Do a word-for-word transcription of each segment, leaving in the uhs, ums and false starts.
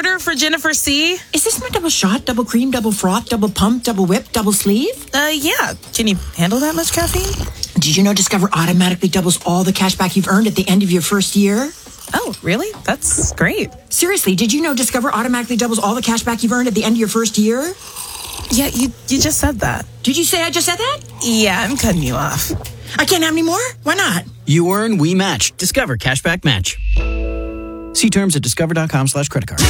order for Jennifer C. Is this my double shot, double cream, double froth, double pump, double whip, double sleeve? Uh, yeah. Can you handle that much caffeine? Did you know Discover automatically doubles all the cash back you've earned at the end of your first year? Oh, really? That's great. Seriously, did you know Discover automatically doubles all the cash back you've earned at the end of your first year? Yeah, you, you just said that. Did you say I just said that? Yeah, I'm cutting you off. I can't have any more? Why not? You earn, we match. Discover Cashback Match. See terms at discover.com slash credit card.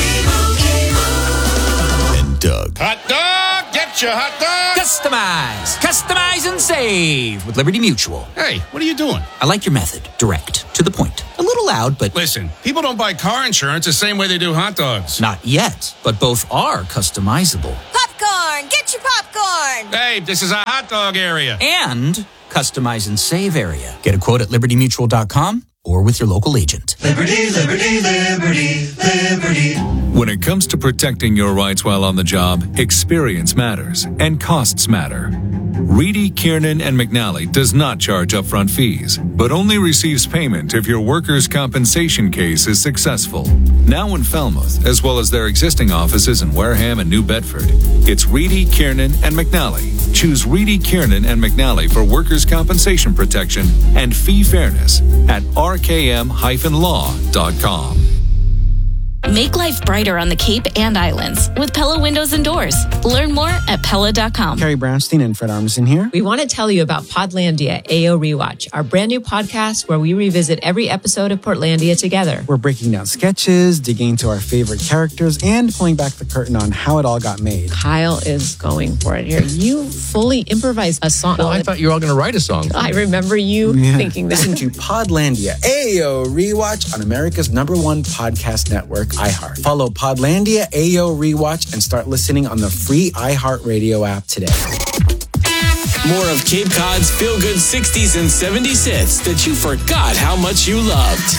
And Doug. Hot dog! Get your hot dog! Customize. Customize and save with Liberty Mutual. Hey, what are you doing? I like your method. Direct. To the point. A little loud, but... Listen, people don't buy car insurance the same way they do hot dogs. Not yet, but both are customizable. Popcorn! Get your popcorn! Hey, this is a hot dog area. And customize and save area. Get a quote at liberty mutual dot com or with your local agent. Liberty, liberty, liberty, liberty. When it comes to protecting your rights while on the job, experience matters and costs matter. Reedy, Kiernan, and McNally does not charge upfront fees, but only receives payment if your workers' compensation case is successful. Now in Falmouth, as well as their existing offices in Wareham and New Bedford, it's Reedy, Kiernan, and McNally. Choose Reedy, Kiernan, and McNally for workers' compensation protection and fee fairness at r k m dash law dot com. Make life brighter on the Cape and Islands with Pella Windows and Doors. Learn more at Pella dot com. Carrie Brownstein and Fred Armisen here. We want to tell you about Podlandia A O Rewatch, our brand new podcast where we revisit every episode of Portlandia together. We're breaking down sketches, digging into our favorite characters, and pulling back the curtain on how it all got made. Kyle is going for it here. You fully improvised a song. Well, I thought you were all going to write a song. I remember you yeah. thinking that. Listen to Podlandia A O Rewatch on America's number one podcast network, iHeart. Follow Podlandia A O Rewatch and start listening on the free iHeartRadio app today. More of Cape Cod's feel-good sixties and seventies hits that you forgot how much you loved.